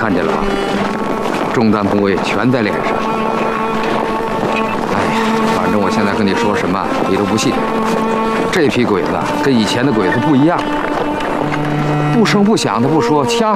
看见了啊，中弹部位全在脸上。哎呀，反正我现在跟你说什么，你都不信。这批鬼子跟以前的鬼子不一样，不声不响的不说，掐